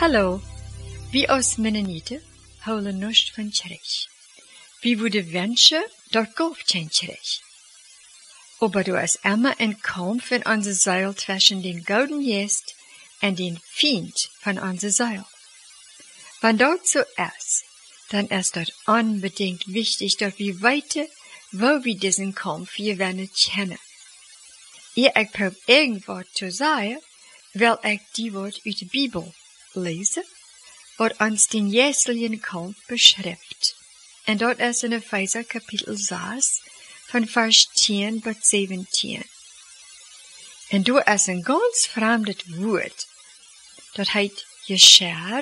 Hallo, vi oss Mennoniter håller nöst från kyrk. Vi borde wünsche, dort golf kein kyrk. Aber du hast immer ein Kampf in unser Seil zwischen den Golden Jest und den Feind von unser Seil. Wenn dort so ist, dann ist dort unbedingt wichtig, dass wir weiter, wo wir diesen Kampf werden kennen. Ich probiere irgendwas zu sagen, weil ich die Wort aus der Bibel lese, was uns den jährlichen Kampf beschreibt. Und dort ist in Epheser Kapitel 6, von Vers 10 bis 17. Und du ist ein ganz fremdes Wort. Das heißt Jescher,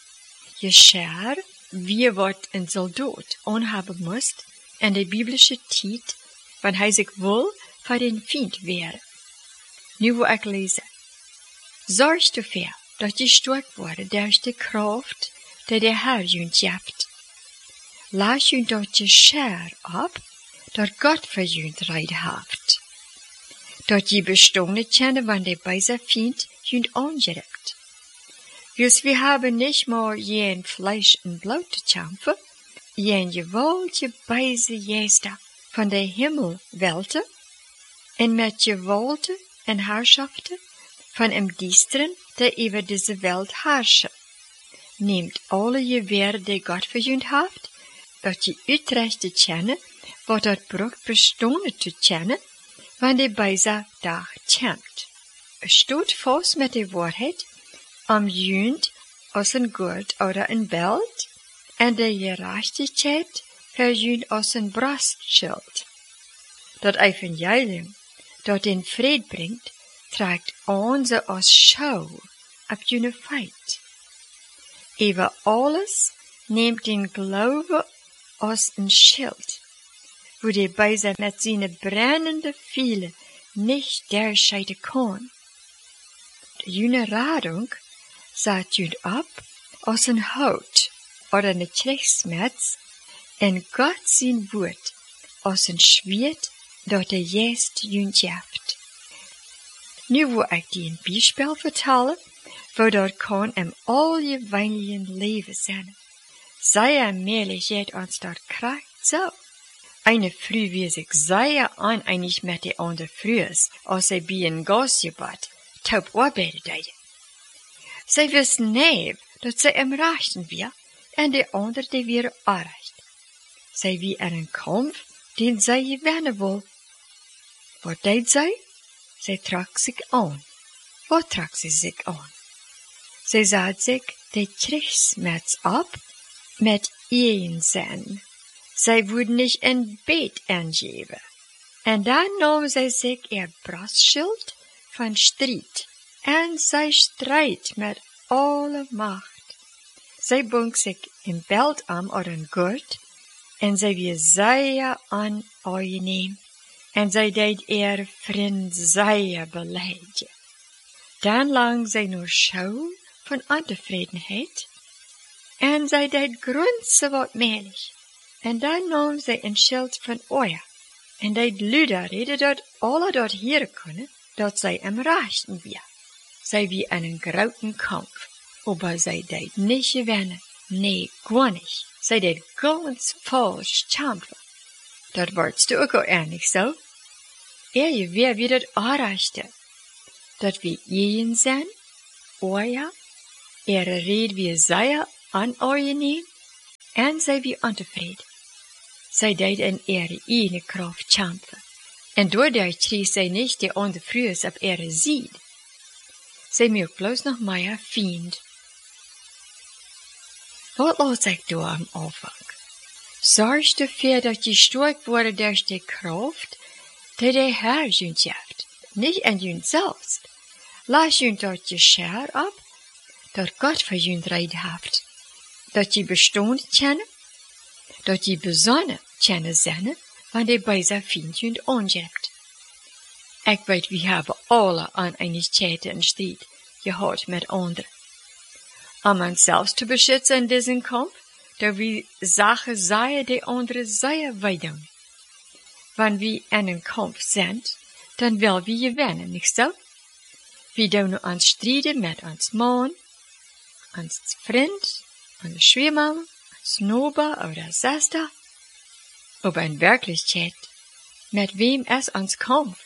wie was ein Soldat anhaben muss, in der biblischen Zeit, wenn er sich wohl für den Feind wäre. Nu wo ich lese. Zorg dafür, dass die stark worden durch die Kraft, die der Herr uns gibt. Lass uns dort die Scher ab, dat Gott für uns Reid haft. Dat je bestående kennen, wann der böse Feind uns angreift. Wir haben nicht mal jen Fleisch und Blut zu kämpfen, jen gewaltige böse Geister von der Himmelwelt und mit Gewalten und Herrschaften von dem Düsteren, der über diese Welt herrscht. Nehmt alle Gewehre, die Gott für uns haft, dat je uitrechte kennen, wat dat brucht bestående zu kennen, wann der böse Dag kämpft. Es steht fast mit der Wahrheit, am Jünd aus ein Gurt oder ein Belt, und der Gerechtigkeit für Jünd aus ein Brustschild. Dat Evangelium, dat den Fried bringt, trägt onze als Schau ab jene Feit. Über alles nehmt den Glaube als ein Schild, wo der Böse mit seinen brennenden Pfeilen nicht durchscheiden kann. Die jene Radung sagt jünd ab als ein Haut oder eine Kriegsmetz und Gott sein Wort als ein Schwert, dat der Jest jünd jaft. Nu wo ich dir ein Beispiel vertelle, wo dort kann im allgemeinen Leben sein. Sehr allmählich geht uns dort Kraft so. Eine Früh wie sich sehr uneinig mit der andere Frühs, als sie bei ein Gastgebet taub arbeiten deiden. Sie wissen nicht, dass sie im Rechten wir, und der andere, die wir auch recht. Sie wie einen Kampf, den sie gewinnen wollen. Was deed sie? Sie tragt sich an. Was tragt sie sich an? Sie sagt sich die Kriegsmetz ab mit Einsinn. Sie würden nicht ein Bett angeben. Und dann nahm sie sich ihr Brustschild von Streit. Und sie streit mit aller Macht. Sie bung sich im Beltarm oder ein Gurt. Und sie wie sehr unangenehm. Und sie deed ihr Freund sehr beleidigen. Dann lang sie nur Schau von Unzufriedenheit. Und sie deed grunzen wat mählich. Und dann nahm sie ein Schild von Euer. Und deed Lüder reden dort alle dort hier können, dat sie im Rechten wir. Sie wie einen grauten Kampf. Aber sie deed nicht gewinnen. Nee, gar nicht. Sie deed ganz falsch kämpfen. Dat wordst du auch ähnlich so. Je weer wie dat aanrechte. Dat we jeden zijn, oja, red wie zij onaangenehm, en zij wie ontevreden. Zij deed in ene kracht kämpfen. En doordat kreeg zij niet de andere Frühs op zied. Zij moet bloos nog meer Feind. Wat laat ik door am Anfang? Zorg dafür, dat je stark wordt durch die Kraft, die der Herr uns gibt, nicht an uns selbst. Lass uns dort die Scher ab, dat Gott für uns Reid haft, dat je bestående kennen, dat je besonnen kennen zijn, wann der böse Feind uns angreift. Ich weet, wir haben alle Uneinigkeiten und Streit gehad mit anderen. Um uns selbst zu beschützen in diesem Kampf, da wir Sachen sagen, die andere sehr weiden. Wenn wir in einem Kampf sind, dann will wir gewinnen, nicht so? Wir tun uns streiten mit uns Mann, ons vriend, onze schwiegerman, ons Nober oder Schwester, aber in Wirklichkeit, mit wem es uns kommt.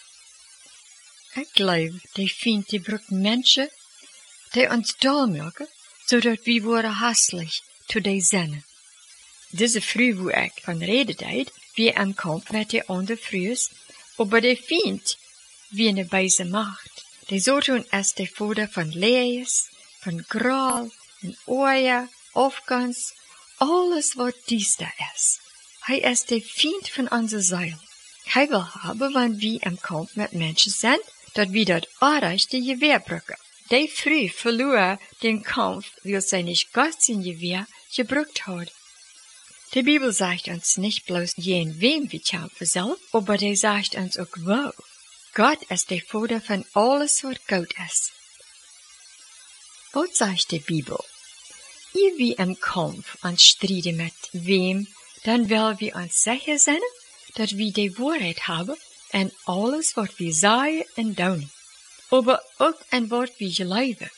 Ich glaube, die Feind, die braucht Menschen, die uns doll machen, zodat wir worden hässlich zu die Sinne. Diese Früh, wo ich von rede deed, wie am Kampf mit die andere Frühs, aber die Feind, wie eine beise Macht, die so tun als die Vater von Lees, von Gral, von Oja, Aufgangs, alles was dies da ist. Hij ist der Feind von unserer Seele. Hij will haben, wenn wir im Kampf mit Menschen sind, dat wir dort Arreich die Gewehr brücken. Die früh verlor den Kampf, weil sie nicht Gott sein Gewehr gebrückt hat. Die Bibel sagt uns nicht bloß jen wem wir kämpfen sollen, aber die sagt uns auch wo. Gott ist der Vater von alles, was gut ist. Was sagt die Bibel? Ehe wir im Kampf uns streiten mit wem, dann will wir uns sicher sein, dass wir die Wahrheit haben in alles, was wir sagen und tun, aber auch in was wir glauben.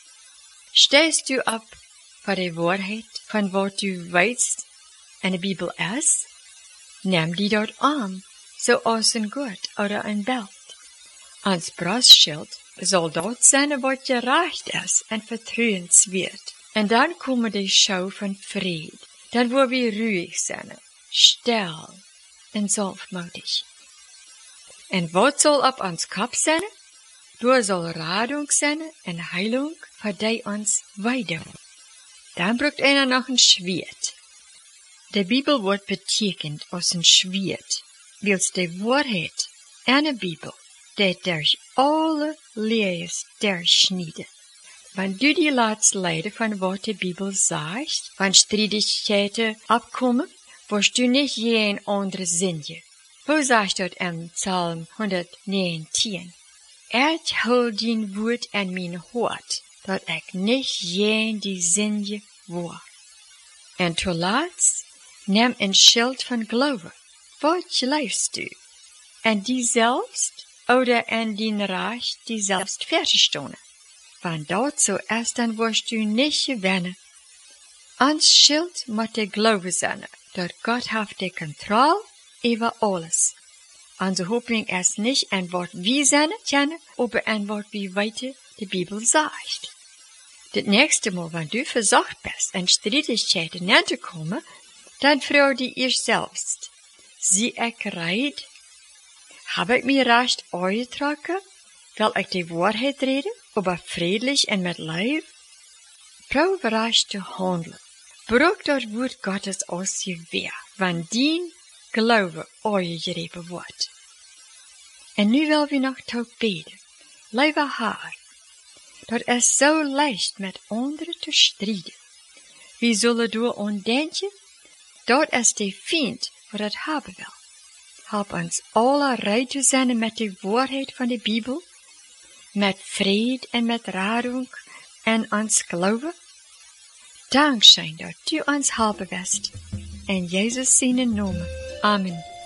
Stehst du ab für die Wahrheit von was du weißt in der Bibel ist? Nimm die dort an, so als ein Gott oder ein Bild. Ans Brustschild soll dort sein, was gerecht ist und vertrauenswert. Und dann kommen die Schau von Fried, dann wo wir ruhig sind, still und sanftmütig. Und was soll auf uns Kopf sein? Da soll Radung sein und Heilung für die uns weiden. Dann braucht einer noch ein Schwert. Der Bibelwort betekent als ein Schwert, weil's die Wahrheit in der Bibel, die durch alle Leers durchschneidet. Wenn du die letzte Leide von was die Bibel sagt, wenn Streitigkeiten abkommen, wirst du nicht jen andere Sünde. Wo sagt dort im Psalm 119? Ich hol din Wort in mein Hort, dat ich nicht jen die Sünde war. Und zuletzt, nimm ein Schild von Glaube. Was glaubst du? In die selbst oder in den Reich, die selbst fertigstehen? Wenn dat so ist, dann wirst du nicht gewinnen. Ans Schild muss der Glaube sein, dat Gott hat die Kontrolle über alles. Unsere Hoffnung ist nicht ein Wort wie sein kennen, aber ein Wort wie weiter die Bibel sagt. Das nächste Mal, wenn du versucht bist, in Streitigkeiten hinzukommen, dann frage dich selbst, sie ich bereit? Habe ich mir recht ausgetragen? Will ich die Wahrheit reden, aber friedlich und mit Liebe? Probe recht zu handeln. Brauch das Wort Gottes als Gewehr, wenn dein Glaube ausgeschrieben wird. Und nu will wir noch taub beten. Lieber Herr, dat ist so leicht mit anderen zu streiten. Wir sollen du denken, dat ist der Feind, was das haben will. Help uns alle rein zu sein mit der Wahrheit von der Bibel, mit Fried und mit Radung und uns Glauben. Dankeschön, dass du uns helfen wirst. In Jesus seinen Namen. Amen.